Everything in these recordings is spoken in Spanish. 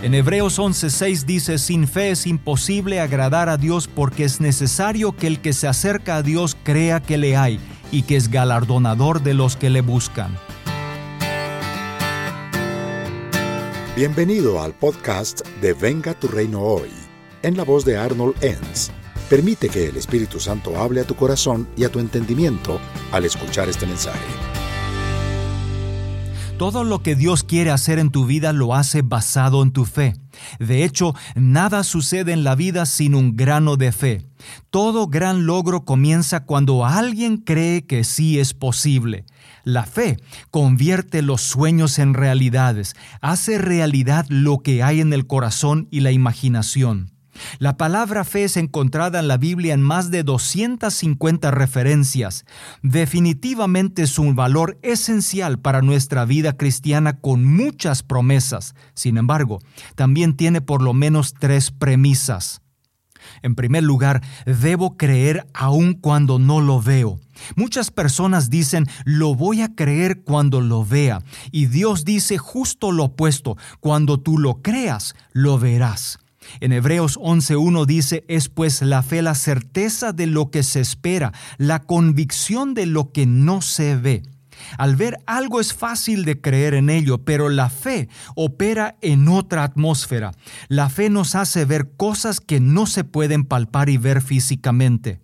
En Hebreos 11:6 dice: sin fe es imposible agradar a Dios, porque es necesario que el que se acerca a Dios crea que le hay y que es galardonador de los que le buscan. Bienvenido al podcast de Venga tu Reino Hoy, en la voz de Arnold Enns. Permite que el Espíritu Santo hable a tu corazón y a tu entendimiento al escuchar este mensaje. Todo lo que Dios quiere hacer en tu vida lo hace basado en tu fe. De hecho, nada sucede en la vida sin un grano de fe. Todo gran logro comienza cuando alguien cree que sí es posible. La fe convierte los sueños en realidades, hace realidad lo que hay en el corazón y la imaginación. La palabra fe es encontrada en la Biblia en más de 250 referencias. Definitivamente es un valor esencial para nuestra vida cristiana con muchas promesas. Sin embargo, también tiene por lo menos 3 premisas. En primer lugar, debo creer aun cuando no lo veo. Muchas personas dicen, lo voy a creer cuando lo vea. Y Dios dice justo lo opuesto, cuando tú lo creas, lo verás. En Hebreos 11:1 dice, es pues la fe la certeza de lo que se espera, la convicción de lo que no se ve. Al ver algo es fácil de creer en ello, pero la fe opera en otra atmósfera. La fe nos hace ver cosas que no se pueden palpar y ver físicamente.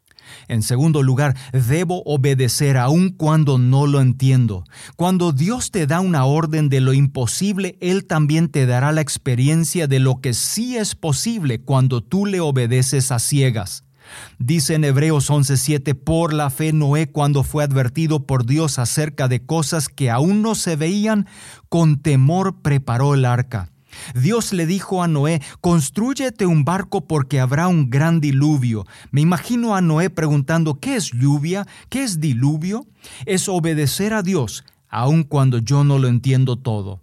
En segundo lugar, debo obedecer aun cuando no lo entiendo. Cuando Dios te da una orden de lo imposible, Él también te dará la experiencia de lo que sí es posible cuando tú le obedeces a ciegas. Dice en Hebreos 11:7, por la fe Noé, cuando fue advertido por Dios acerca de cosas que aún no se veían, con temor preparó el arca. Dios le dijo a Noé, constrúyete un barco porque habrá un gran diluvio. Me imagino a Noé preguntando, ¿qué es lluvia? ¿Qué es diluvio? Es obedecer a Dios, aun cuando yo no lo entiendo todo.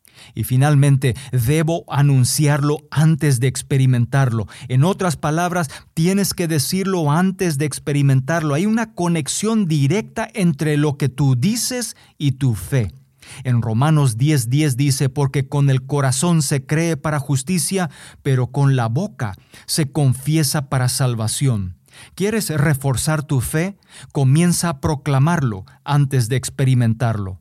Y finalmente, debo anunciarlo antes de experimentarlo. En otras palabras, tienes que decirlo antes de experimentarlo. Hay una conexión directa entre lo que tú dices y tu fe. En Romanos 10:10 dice, porque con el corazón se cree para justicia, pero con la boca se confiesa para salvación. ¿Quieres reforzar tu fe? Comienza a proclamarlo antes de experimentarlo.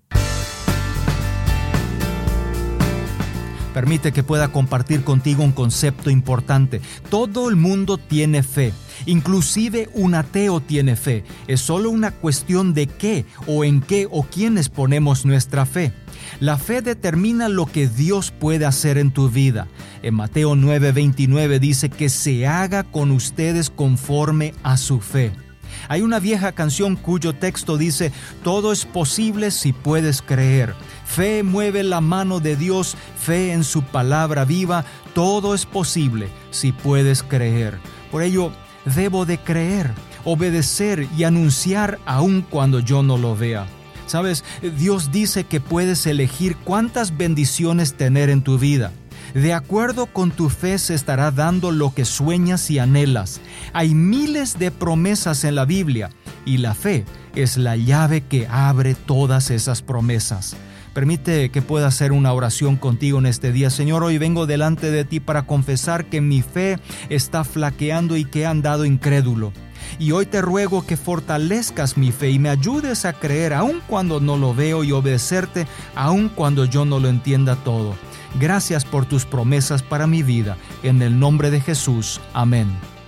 Permite que pueda compartir contigo un concepto importante. Todo el mundo tiene fe. Inclusive un ateo tiene fe. Es solo una cuestión de qué o en qué o quiénes ponemos nuestra fe. La fe determina lo que Dios puede hacer en tu vida. En Mateo 9:29 dice que se haga con ustedes conforme a su fe. Hay una vieja canción cuyo texto dice, todo es posible si puedes creer. Fe mueve la mano de Dios, fe en su palabra viva, todo es posible si puedes creer. Por ello, debo de creer, obedecer y anunciar aun cuando yo no lo vea. ¿Sabes? Dios dice que puedes elegir cuántas bendiciones tener en tu vida. De acuerdo con tu fe se estará dando lo que sueñas y anhelas. Hay miles de promesas en la Biblia y la fe es la llave que abre todas esas promesas. Permite que pueda hacer una oración contigo en este día. Señor, hoy vengo delante de ti para confesar que mi fe está flaqueando y que he andado incrédulo. Y hoy te ruego que fortalezcas mi fe y me ayudes a creer aun cuando no lo veo y obedecerte aun cuando yo no lo entienda todo. Gracias por tus promesas para mi vida. En el nombre de Jesús. Amén.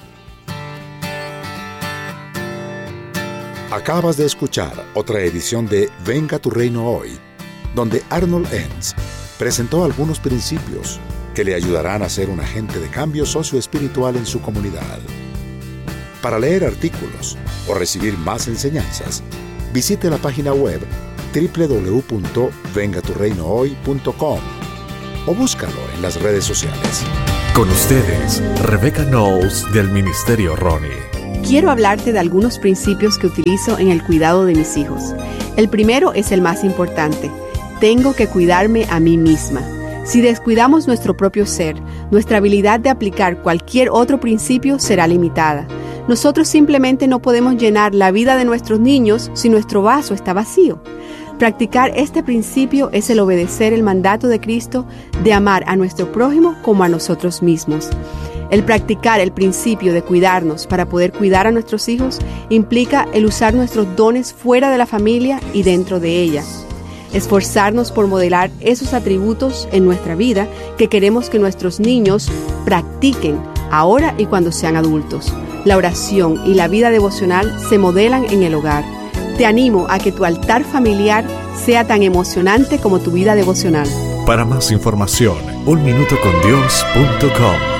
Acabas de escuchar otra edición de Venga tu Reino Hoy, donde Arnold Enns presentó algunos principios que le ayudarán a ser un agente de cambio socioespiritual en su comunidad. Para leer artículos o recibir más enseñanzas, visite la página web www.vengaturreinohoy.com o búscalo en las redes sociales. Con ustedes, Rebecca Knowles del Ministerio Ronnie. Quiero hablarte de algunos principios que utilizo en el cuidado de mis hijos. El primero es el más importante. Tengo que cuidarme a mí misma. Si descuidamos nuestro propio ser, nuestra habilidad de aplicar cualquier otro principio será limitada. Nosotros simplemente no podemos llenar la vida de nuestros niños si nuestro vaso está vacío. Practicar este principio es el obedecer el mandato de Cristo de amar a nuestro prójimo como a nosotros mismos. El practicar el principio de cuidarnos para poder cuidar a nuestros hijos implica el usar nuestros dones fuera de la familia y dentro de ella. Esforzarnos por modelar esos atributos en nuestra vida que queremos que nuestros niños practiquen ahora y cuando sean adultos. La oración y la vida devocional se modelan en el hogar. Te animo a que tu altar familiar sea tan emocionante como tu vida devocional. Para más información, unminutocondios.com.